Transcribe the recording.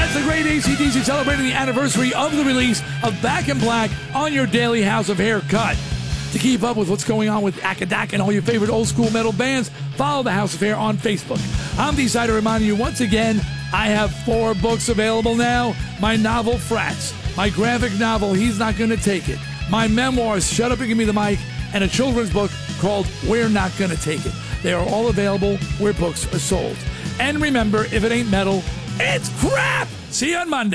That's the great AC/DC celebrating the anniversary of the release of Back in Black on your daily House of Haircut. To keep up with what's going on with Akadak and all your favorite old school metal bands, follow the House of Hair on Facebook. I'm D-Sider reminding you once again, I have 4 books available now. My novel, Frats. My graphic novel, He's Not Gonna Take It. My memoirs, Shut Up and Give Me the Mic. And a children's book called We're Not Gonna Take It. They are all available where books are sold. And remember, if it ain't metal, it's crap! See you on Monday.